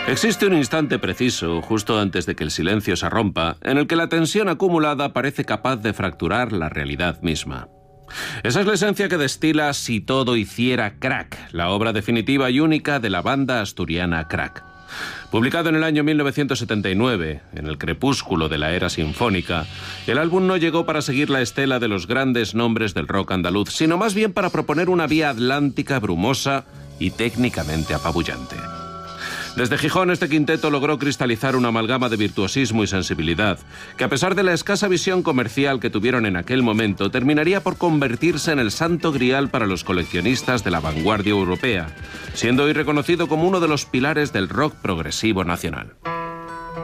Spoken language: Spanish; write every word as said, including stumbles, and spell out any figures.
Existe un instante preciso, justo antes de que el silencio se rompa, en el que la tensión acumulada parece capaz de fracturar la realidad misma. Esa es la esencia que destila Si todo hiciera crack, la obra definitiva y única de la banda asturiana Crack. Publicado en el año mil novecientos setenta y nueve, en el crepúsculo de la era sinfónica, el álbum no llegó para seguir la estela de los grandes nombres del rock andaluz, sino más bien para proponer una vía atlántica brumosa y técnicamente apabullante. Desde Gijón, este quinteto logró cristalizar una amalgama de virtuosismo y sensibilidad, que a pesar de la escasa visión comercial que tuvieron en aquel momento, terminaría por convertirse en el santo grial para los coleccionistas de la vanguardia europea, siendo hoy reconocido como uno de los pilares del rock progresivo nacional.